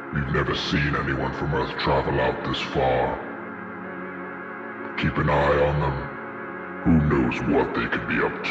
We've never seen anyone from Earth travel out this far. Keep an eye on them. Who knows what they could be up to?